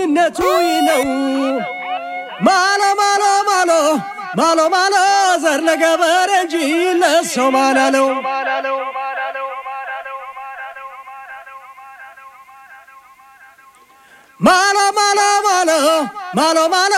ሞኝነቱ ነው ማሎ ማሎ ማሎ ማሎ ማሎ ዘር ለገበሬ እንጂ ለሰው ማን አለው ማሎ ማሎ ማሎ ማሎ ማሎ